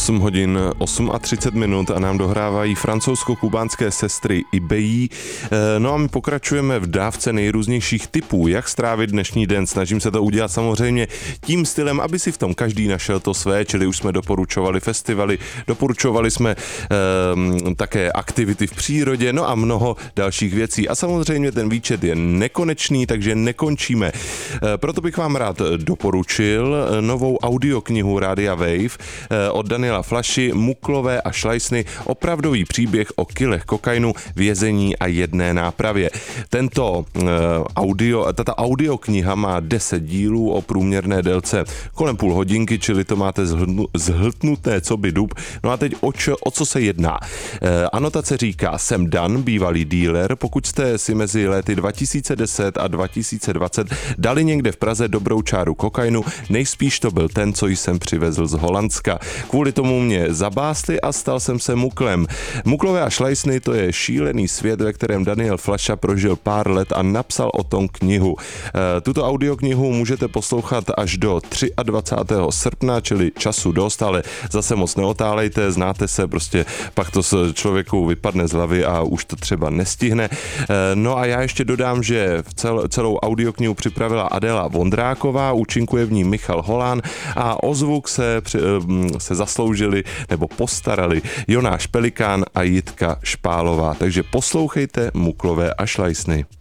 8 hodin 38 minut a nám dohrávají francouzsko-kubánské sestry Ibejí. No a my pokračujeme v dávce nejrůznějších tipů, jak strávit dnešní den. Snažím se to udělat samozřejmě tím stylem, aby si v tom každý našel to své, čili už jsme doporučovali festivaly, doporučovali jsme také aktivity v přírodě, no a mnoho dalších věcí. A samozřejmě ten výčet je nekonečný, takže nekončíme. Proto bych vám rád doporučil novou audioknihu Rádia Wave od Daniela Flaši, Muklové a šlajsny, opravdový příběh o kilech kokainu, vězení a jedné nápravě. Tato audiokniha má 10 dílů o průměrné délce kolem půl hodinky, čili to máte zhltnuté co by dub. No a teď o co se jedná? Anotace říká, jsem Dan, bývalý dealer, pokud jste si mezi lety 2010 a 2020 dali někde v Praze dobrou čáru kokainu, nejspíš to byl ten, co jsem přivezl z Holandska. Kvůli tomu mě zabásli a stal jsem se muklem. Muklové a šlajsny, to je šílený svět, ve kterém Daniel Flaša prožil pár let a napsal o tom knihu. Tuto audioknihu můžete poslouchat až do 23. srpna, čili času dost, ale zase moc neotálejte, znáte se, prostě pak to člověku vypadne z hlavy a už to třeba nestihne. No a já ještě dodám, že celou audioknihu připravila Adéla Vondráková, účinkuje v ní Michal Holán a o zvuk se zasloužili nebo postarali Jonáš Pelikán a Jitka Špálová. Takže poslouchejte Muklové a šlajsny.